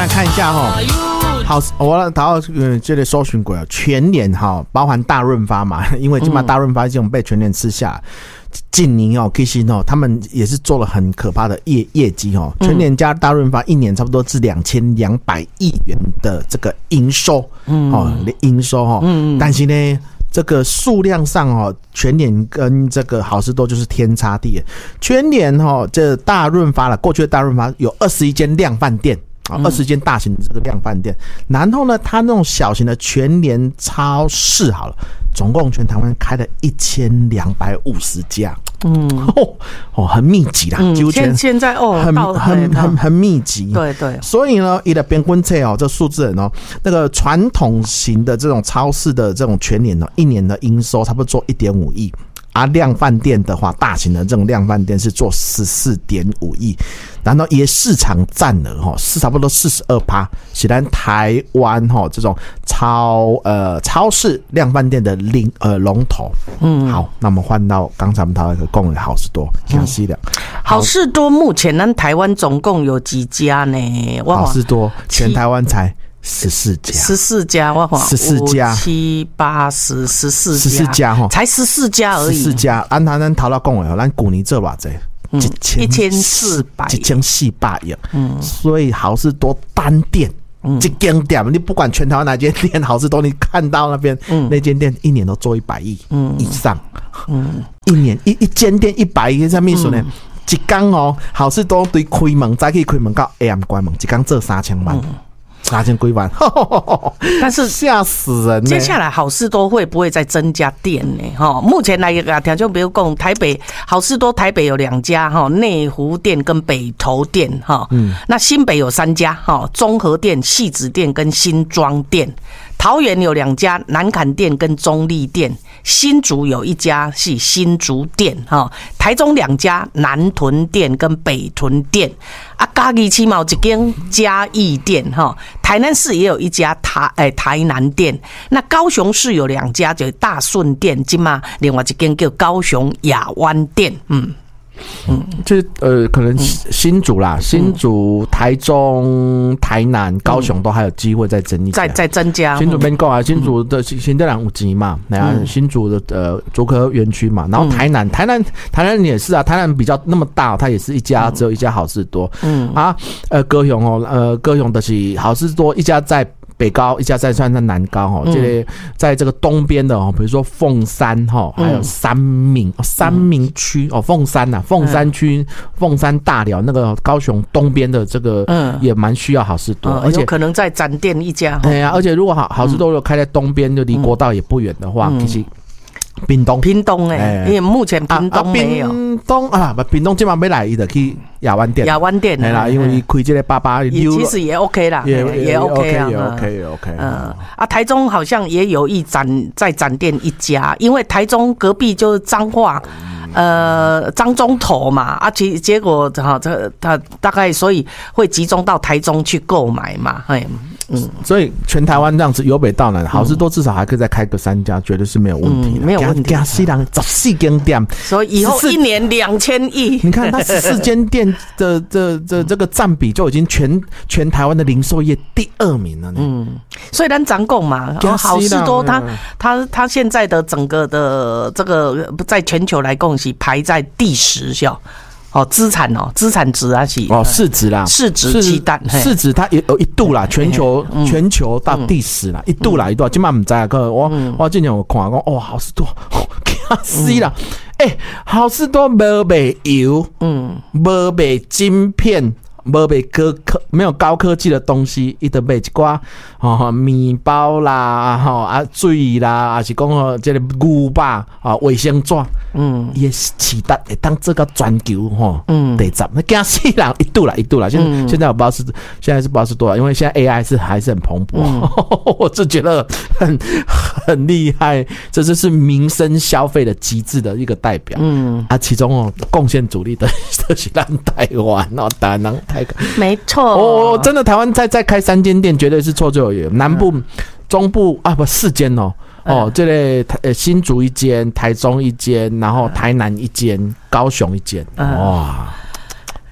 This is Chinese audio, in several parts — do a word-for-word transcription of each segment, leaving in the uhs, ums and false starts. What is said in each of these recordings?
看看一下哈，好，我到呃这里搜寻过了，全联哈，包含大润发嘛，因为今嘛大润发这种被全联吃下。近年哦，其实哦，他们也是做了很可怕的业业绩哦。全联加大润发一年差不多是两千两百亿元的这个营收，嗯，哦，营收哈，嗯，但是呢，这个数量上哦，全联跟这个好市多就是天差地远。全联哦，这大润发了，过去的大润发有二十一间量贩店。啊，二十间大型的这个量贩店，然后呢，它那种小型的全联超市好了，总共全台湾开了一千两百五十家，嗯，哦，哦，很密集啦， 嗯， 几乎全现在哦， 很很很很密集， 对对， 所以呢，一的边观测哦，这数字人哦，那个传统型的这种超市的这种全联哦，一年的营收差不多做一点五亿。啊，量贩店的话，大型的这种量贩店是做 十四点五亿，然后也市场占额齁是差不多 百分之四十二， 是咱台湾齁这种超呃超市量贩店的领呃龙头。嗯，好，那我们换到刚才我们讨论的共好市多，详细的。 好市多目前咱台湾总共有几家呢？ 好市多全台湾才十四家， 十四家，我十四家， 七八十十四家， 十四家哈， 才十四家而已。 十四家，按他咱讨到讲的，咱去年做偌济， 一千一千四百， 一千四百亿。嗯，所以好市多单店，嗯，一间店，你不管全台湾哪间店，好市多你看到那边，嗯，那间店一年都做一百亿，嗯，以上，嗯，一年一一间店一百亿，什么意思呢？嗯，一天哦，好市多对开门，早起开门到下暗关门，一天做三千万。嗯，三千几万， 但是吓死人！ 接下来好市多会不会再增加店呢？哈，目前来讲，就比如讲台北好市多，台北有两家哈，内湖店跟北投店哈，嗯，那新北有三家哈，中和店、汐止店跟新庄店。桃园有两家，南崁店跟中立店；新竹有一家是新竹店哈；台中两家，南屯店跟北屯店。啊，嘉义市嘛有一间嘉义店哈；台南市也有一家台诶、欸、台南店。那高雄市有两家，就是大顺店，今嘛另外一间叫高雄亚湾店，嗯。 嗯，就是呃，可能新竹啦，嗯、新竹、台中、台南、高雄都还有机会再增加， 再再增加。 新竹边够啊，新竹的新店两五级嘛，然后新竹的呃竹科园区嘛，然后台南，台南台南也是啊，台南比较那么大，它也是一家，只有一家好市多，嗯啊，呃高雄哦，呃高雄的是好市多一家在北高，一家在算在南高哈，这里在这个东边的哦，比如说凤山哈，还有三民三民区哦，凤山呐，凤山区、凤山大寮那个高雄东边的这个，嗯，也蛮需要好市多，而且有可能在展店一家。 对呀，而且如果好好市多如果开在东边，就离国道也不远的话，其实。屏东， 屏东哎，因为目前屏东没有。 屏东啊，屏东今晚没来，伊就去亚湾店。 亚湾店， 对啦，因为伊开这个八八， 其实也 OK 啦，也也 OK 啊， 也 OK 也 OK。 嗯啊，台中好像也有一展在展店一家，因为台中隔壁就是彰化，呃，彰中头嘛，啊，结结果哈，这他大概所以会集中到台中去购买嘛，哎。 嗯，所以全台湾这样子由北到南，好市多至少还可以再开个三家，绝对是没有问题的， 嗯、没有问题。 加西人十四间店， 所以以后一年两千亿， 你看它十四间店的这这这个占比就已经全全台湾的零售业第二名了呢。嗯， 所以咱掌控嘛，好市多它它它现在的整个的这个在全球来共是排在第十项。哦，资产哦，资产值啊是哦，市值啦， 市值鸡蛋， 市值它也有一度啦，全球全球到第十啦，一度啦，一度，今晚唔知啊，可我我之前有看讲，哦，好市多，吓死啦，哎，好市多无卖油，嗯，无卖晶片。没被科科没有高科技的东西，伊得卖一寡哦面包啦，吼啊水啦，还是讲哦这个牛吧啊卫生纸，嗯，也期待会当这个全球吼，嗯，第十，那惊死人一度啦一度啦，现、嗯、现在我不知道是现在是不知道是多少，因为现在 A I 是还是很蓬勃，嗯、我就觉得很很厉害，这就是民生消费的极致的一个代表，嗯啊，其中哦贡献主力的就是咱台湾哦，台湾。 没错， 哦，真的，台湾再再开三间店，绝对是绰绰有余。南部、嗯、中部啊，不四间哦，哦，这类呃新竹一间，台中一间，然后台南一间，高雄一间，哇。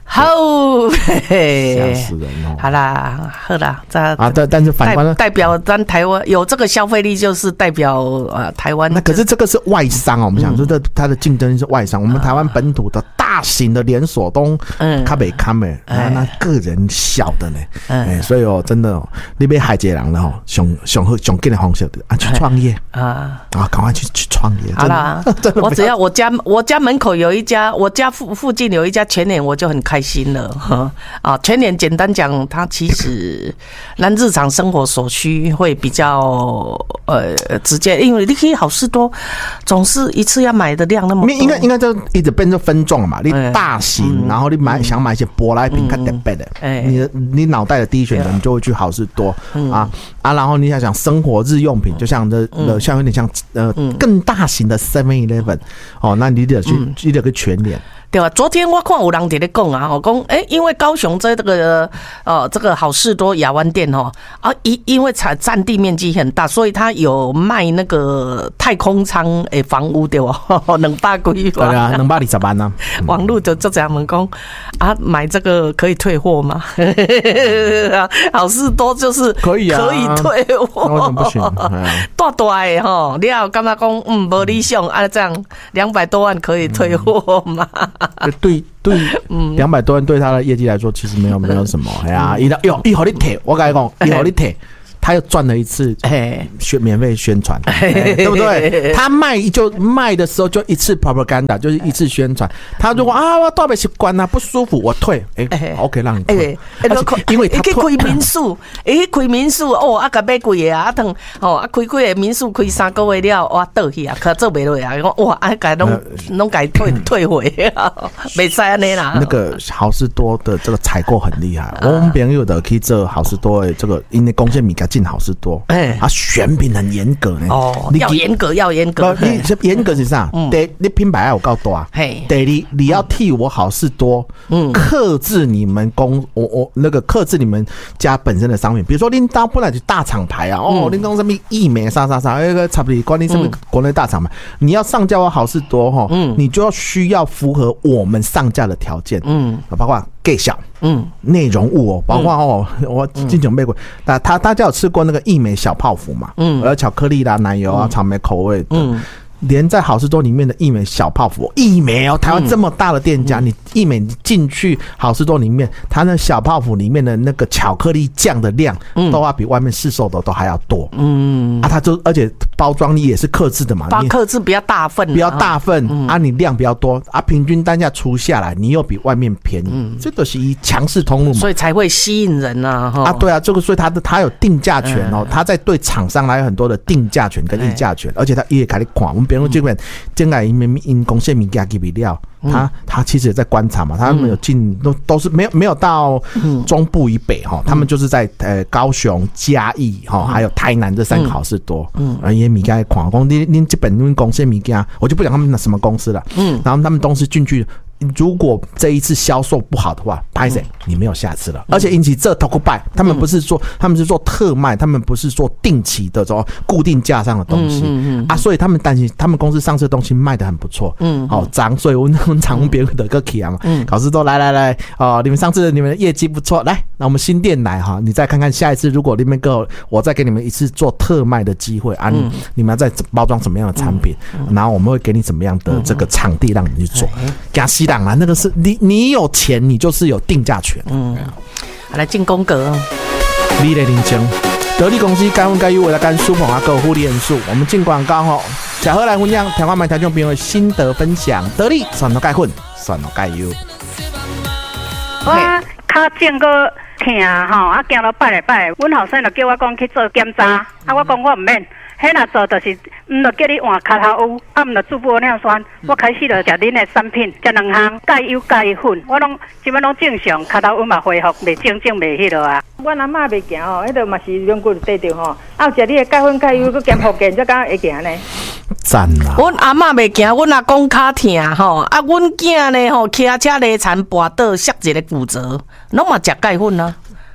好， 吓死人哦！ 好啦，好啦，这啊，但但是反观代表咱台湾有这个消费力，就是代表呃台湾。 那可是这个是外商哦，我们讲说的它的竞争是外商，我们台湾本土的大型的连锁都卡北卡美，那那个人小的呢，哎，所以哦，真的哦，你被海杰郎了哦，熊熊和熊给的方向的啊，去创业啊啊，赶快去去创业。 好啦，我只要我家我家门口有一家，我家附附近有一家全联，我就很开心了哈啊！全联简单讲，它其实咱日常生活所需会比较呃直接，因为你可以好事多，总是一次要买的量那么多， 应该应该就一直变成分众了嘛。你大型，然后你买想买一些舶来品，看特别的，你的你脑袋的第一选择，你就会去好事多啊啊！然后你想想生活日用品，就像的呃像有点像呃更大型的 seven eleven 哦，那你得去你得个全联。 对吧？昨天我看有人在咧讲啊，吼讲，诶，因为高雄这个呃这个好事多亚湾店哦，啊，因因为产占地面积很大，所以它有卖那个太空舱诶房屋对吧？两百几万， 对啊，两百二十万呢。 网络就就这样问讲啊，买这个可以退货吗？好事多就是可以啊， 可以退货， 为什么不行？ 大大的吼，你要干嘛讲？嗯，无理想啊，这样两百多万可以退货吗？ 对对，两百多万对他的业绩来说，其实没有没有什么。哎呀，一哟一好你退，我跟你讲，一好你退。他又赚了一次宣免费宣传，对不对？他卖就卖的时候就一次 propaganda， 就是一次宣传。他如果啊我倒不习惯啊不舒服，我退，哎、欸、，OK 让你退， 因为他可以开民宿，哎开民宿哦啊个买贵的啊，等哦啊开开的民宿开三个月了，哇倒去啊，可做不落啊，哇啊个拢拢改退退回啊，没使安尼啦。 那个好事多的这个采购很厉害，我们朋友的可以做好事多的这个，因为贡献米进好事多，哎，啊，选品很严格呢。 哦，要严格，要严格。 你严格是啥？第你品牌要有够大，嘿，第你你要替我好事多，嗯，克制你们公我我那个克制你们家本身的商品，比如说您当本来就大厂牌啊，哦，您讲什么益美啥啥啥，那个差不多关你什么国内大厂牌，你要上架我好事多哈，嗯，你就要需要符合我们上架的条件，嗯，包括介绍。嗯，内容物哦，包括哦，嗯、我进前买过，那他大家有吃过那个益美小泡芙嘛？嗯，有巧克力啦、奶油啊、草莓口味的。嗯，连在好事多里面的益美小泡芙，益美哦，台湾这么大的店家，嗯、你益美进去好事多里面，它那小泡芙里面的那个巧克力酱的量，嗯、都要比外面市售的都还要多。嗯，啊，它就而且包装力也是克制的嘛， 包克制比较大份， 比较大份、嗯、啊，你量比较多啊，平均单价除下来，你又比外面便宜，嗯、这都是以强势通路嘛， 所以才会吸引人啊。 啊，对啊，这个所以它的它有定价权哦，它、嗯、在对厂商来有很多的定价权跟议价权，嗯、而且它也开始看我们。比如这边，将来因因贡献物价给比料，他他其实也在观察嘛，他们有进都都是没有没有到中部以北哈，他们就是在呃高雄、嘉义哈，还有台南这三个好事多，嗯，而且物价看讲，你你这本因贡献物价，我就不讲他们什么公司了，嗯，然后他们东西进去。如果这一次销售不好的话，拍谁你没有下次了。而且引起这 talk buy， 他们不是说他们是做特卖，他们不是做定期的这种固定价上的东西、嗯嗯嗯、啊，所以他们担心他们公司上市的东西卖得很不错，嗯，好、哦、涨，所以我们常问别人的个 key 啊嘛，嗯，老师说来来来，哦，你们上次你们的业绩不错，来，那我们新店来哈，你再看看下一次如果你们够，我再给你们一次做特卖的机会啊，嗯、你们要再包装什么样的产品，嗯嗯、然后我们会给你怎么样的这个场地让你去做，给他吸档啊，那个是你你有钱，你就是有定价权。嗯， 来进宫格， 你来认真。得力公司该分该优为了跟苏鹏啊购护连数，我们进广告吼，小何来分享台湾买台中朋友心得分享。得力算到该混，算到该优。 我脚颈个疼吼，啊，行到拜礼拜，阮后生就叫我讲去做检查，啊，我讲我唔免。迄若做就是，毋着叫你换脚头乌，啊，毋着注步尿酸。我开始就食恁的产品，食两项钙油钙粉，我拢基本拢正常，脚头乌嘛恢复，袂正正袂迄落啊。阮阿嬷袂行吼，迄个嘛是两骨块着吼，啊，食你的钙粉钙油，佮兼福建，才敢会行呢。 赞啊！ 阮阿嬷袂行，阮阿公脚疼吼，啊，阮囝呢吼，骑车累残跋倒，摔一个骨折，拢嘛食钙粉啊。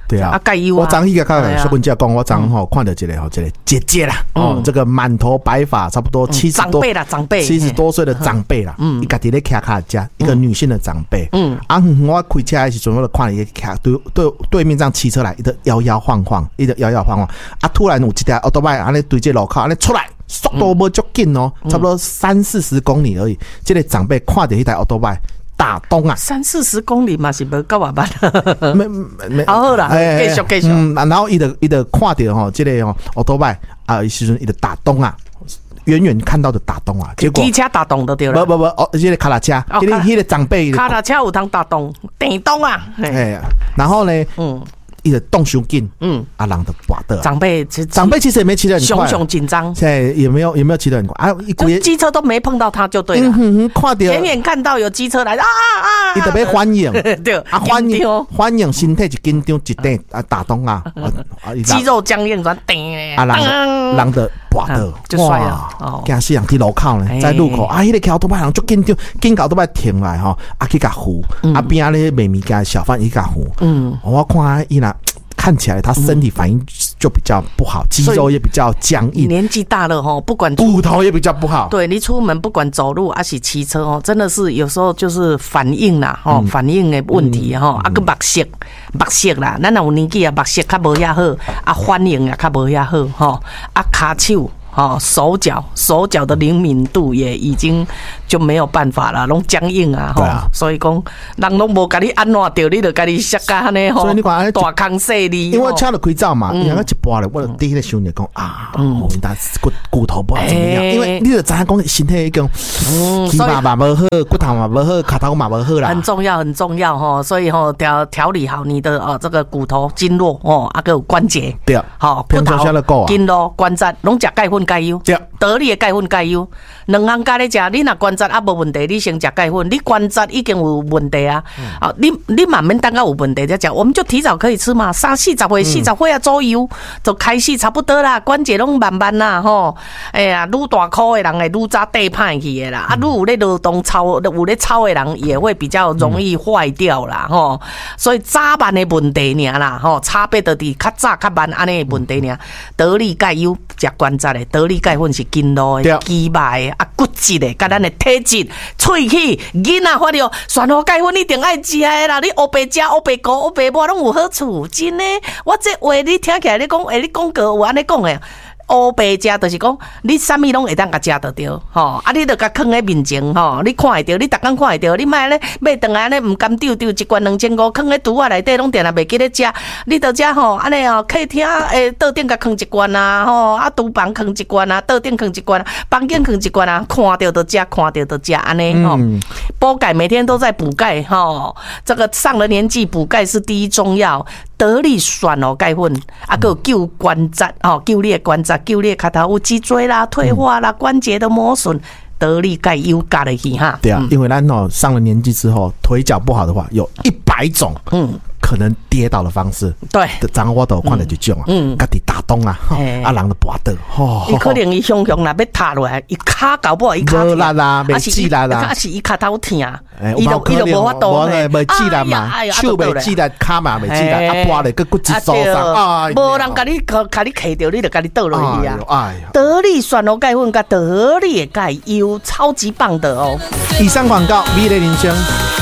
对啊， 啊钙优啊， 我昨迄个看小文姐讲，我昨吼看到一个吼，一个姐姐啦，哦，这个满头白发，差不多七十多长辈啦，长辈七十多岁的长辈啦，嗯，伊家己咧徛卡家，一个女性的长辈，嗯，啊，我开车的时阵，我就看伊徛对对对面这样骑车来，伊就摇摇晃晃，伊就摇摇晃晃，啊，突然有一台奥多麦安尼对这路口安尼出来。速度无足紧哦，差不多三四十公里而已。这个长辈看到一台奥多麦打东啊， 三四十公里嘛是无够啊慢。 没没好啦，继续继续。 嗯，然后伊就伊就看到吼，这个吼奥多麦啊，时阵伊就打东啊，远远看到的打东啊，结果机车打东就对了。 不不不，哦，这个卡拉车，这个迄个长辈卡拉车有通打东，电动啊。 哎，然后呢，嗯。伊的动伤紧，嗯，啊，人的拔的长辈， 长辈其实也没骑得很快， 熊熊紧张， 现在也没有也没有骑得很快啊，一股机车都没碰到他就对了， 嗯看到远远看到有机车来啊啊， 伊特别欢迎， 对啊欢迎欢迎，身体就紧张一点啊打动啊， 肌肉僵硬转叮， 啊人人的拔的就摔了， 惊死人伫路口呢，在路口啊，迄个桥头摆人就紧张，紧搞都摆停来吼，啊去甲扶，啊边啊咧卖物件小贩伊甲扶，嗯，我看伊那。看起来他身体反应就比较不好，肌肉也比较僵硬。 年纪大了哈，不管骨头也比较不好。 对你出门不管走路还是骑车哦，真的是有时候就是反应啦，哈、嗯，反应的问题哈，啊个目色，目色啦，咱有年纪啊，目色较无遐好，啊反应也较无遐好，哈，啊骹手。哦，手脚手脚的灵敏度也已经就没有办法了，拢僵硬啊！哈、啊，所以讲人拢无甲你安怎着，你就甲你摔甲安尼吼。 所以你看， 大康细哩， 因为我车就开走嘛，因为一拔咧，我就第一个想着讲啊，哦，但骨骨头不好怎么样？因为你就知影讲身体已经肌肉嘛无好，骨头嘛无好，脚头嘛无好啦。 很重要，很重要哈，所以吼调调理好你的哦这个骨头经络哦，啊个关节对， 好骨头、经络、关节拢食钙粉。钙优，得力的钙粉钙优，两项加咧食，你若关节啊无问题，你先食钙粉。你关节已经有问题啊，啊、嗯，你你慢慢等到有问题再食，我们就提早可以吃嘛。三四十岁、四十岁啊左右就开始差不多啦，关节拢慢慢啦吼。哎呀，愈大颗的人会愈早地歹去的啦，啊，愈有咧劳动操、有咧操的人也会比较容易坏掉啦吼。所以早慢的问题尔啦吼，差别就伫较早较慢安尼的问题尔。得力钙优食关节的。得力钙粉是筋络的、肌肉的、啊骨质的，甲咱的体质、喙齿、囡仔发了，选好钙粉一定爱食的啦。你黑白食、黑白糊、黑白抹拢有好处，真的。我这话你听起来你讲，诶，你讲过有安尼讲的。乌白食就是讲，你啥物拢会当甲食得着，吼！啊，你着甲放喺面前，吼！你看会着，你逐工看会着，你莫咧买顿来咧毋甘丢丢一罐两千五，放喺橱仔内底拢定定袂记咧食，你着食吼，安尼哦，客厅诶，桌顶甲放一罐啊，吼！啊，厨房放一罐啊，桌顶放一罐啊，房间放一罐啊，看着就食，看着就食，安尼吼。补钙每天都在补钙，吼！这个上了年纪补钙是第一重要。得力选哦钙粉，啊，还有救关节哦，救你的关节，救你的脚头有脊椎啦、退化啦、关节的磨损，得力钙优加的去哈。 对啊，因为咱哦上了年纪之后，腿脚不好的话，有一百种嗯可能跌倒的方式。 对， 掌握到看到就种啊，嗯，家己打洞啊，啊人就拔倒，吼， 伊可能伊雄雄啦要塌落来，伊骹搞不好伊骹无力啦，袂起来啦， 啊是伊骹头疼， 伊就伊就无法度， 袂起来嘛，手袂起来，骹嘛袂起来，啊拔咧个骨质疏松，啊， 无人甲你甲你揢着，你就甲你倒落去啊。哎呀，得力选哦钙粉甲得力的钙优超级棒的哦。 以上广告，美丽人生。